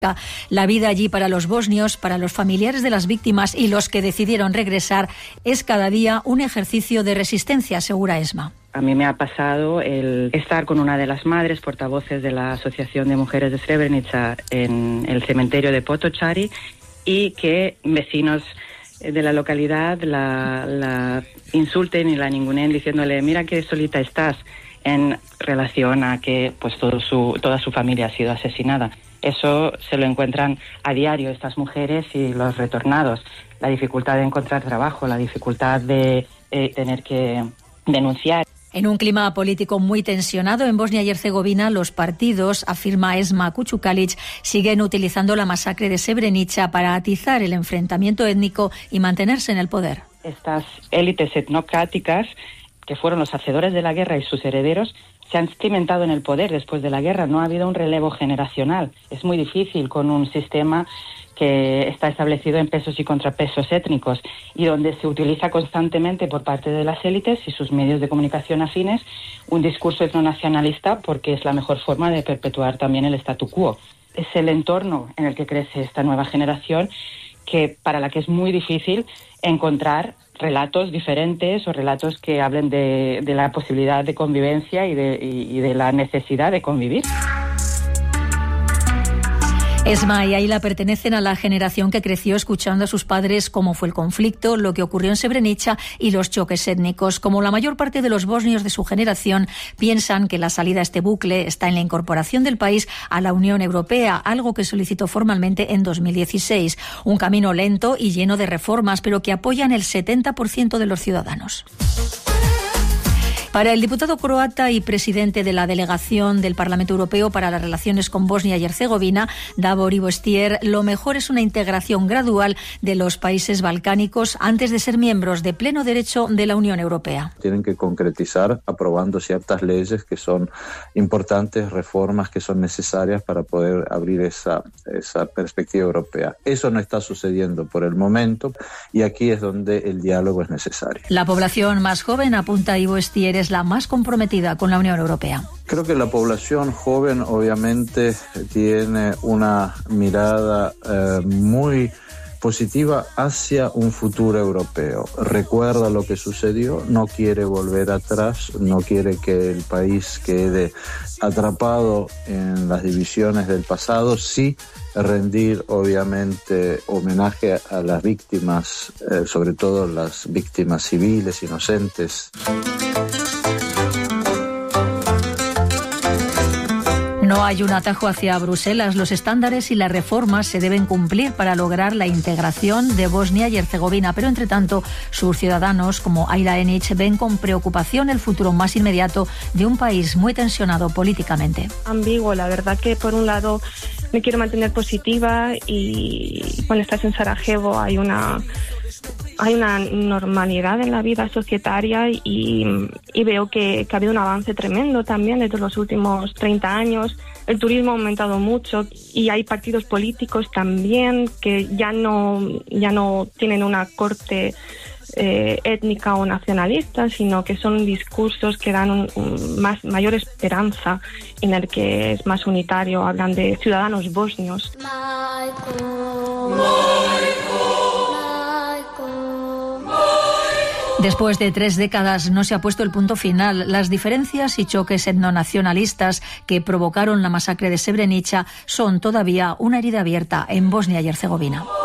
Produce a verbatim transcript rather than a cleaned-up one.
La vida allí para los bosnios, para los familiares de las víctimas y los que decidieron regresar es cada día un ejercicio de resistencia, asegura Esma. A mí me ha pasado el estar con una de las madres portavoces de la Asociación de Mujeres de Srebrenica en el cementerio de Potočari y que vecinos de la localidad la, la insulten y la ninguneen diciéndole mira qué solita estás, en relación a que pues todo su, toda su familia ha sido asesinada. Eso se lo encuentran a diario estas mujeres y los retornados. La dificultad de encontrar trabajo, la dificultad de eh, tener que denunciar. En un clima político muy tensionado en Bosnia y Herzegovina, los partidos, afirma Esma Kučukalić, siguen utilizando la masacre de Srebrenica para atizar el enfrentamiento étnico y mantenerse en el poder. Estas élites etnocráticas, que fueron los hacedores de la guerra y sus herederos, se han cimentado en el poder después de la guerra. No ha habido un relevo generacional. Es muy difícil con un sistema que está establecido en pesos y contrapesos étnicos y donde se utiliza constantemente por parte de las élites y sus medios de comunicación afines un discurso etnonacionalista porque es la mejor forma de perpetuar también el statu quo. Es el entorno en el que crece esta nueva generación que para la que es muy difícil encontrar relatos diferentes o relatos que hablen de, de la posibilidad de convivencia y de, y, y de la necesidad de convivir. Esma y Ayla pertenecen a la generación que creció escuchando a sus padres cómo fue el conflicto, lo que ocurrió en Srebrenica y los choques étnicos. Como la mayor parte de los bosnios de su generación, piensan que la salida a este bucle está en la incorporación del país a la Unión Europea, algo que solicitó formalmente en dos mil dieciséis. Un camino lento y lleno de reformas, pero que apoyan el setenta por ciento de los ciudadanos. Para el diputado croata y presidente de la delegación del Parlamento Europeo para las relaciones con Bosnia y Herzegovina, Davor Ivo Stier, lo mejor es una integración gradual de los países balcánicos antes de ser miembros de pleno derecho de la Unión Europea. Tienen que concretizar aprobando ciertas leyes que son importantes, reformas que son necesarias para poder abrir esa, esa perspectiva europea. Eso no está sucediendo por el momento y aquí es donde el diálogo es necesario. La población más joven, apunta Ivo Stier, es la más comprometida con la Unión Europea. Creo que la población joven obviamente tiene una mirada eh, muy positiva hacia un futuro europeo. Recuerda lo que sucedió, no quiere volver atrás, no quiere que el país quede atrapado en las divisiones del pasado, sí rendir obviamente homenaje a las víctimas, eh, sobre todo las víctimas civiles, inocentes. No hay un atajo hacia Bruselas. Los estándares y las reformas se deben cumplir para lograr la integración de Bosnia y Herzegovina. Pero, entre tanto, sus ciudadanos, como Ayla Enic, ven con preocupación el futuro más inmediato de un país muy tensionado políticamente. Ambiguo, la verdad que por un lado me quiero mantener positiva y cuando estás en Sarajevo hay una... Hay una normalidad en la vida societaria y, y veo que, que ha habido un avance tremendo también desde los últimos treinta años. El turismo ha aumentado mucho y hay partidos políticos también que ya no, ya no tienen una corte eh, étnica o nacionalista, sino que son discursos que dan un, un más, mayor esperanza, en el que es más unitario. Hablan de ciudadanos bosnios. Michael. Michael. Después de tres décadas no se ha puesto el punto final. Las diferencias y choques etnonacionalistas que provocaron la masacre de Srebrenica son todavía una herida abierta en Bosnia y Herzegovina.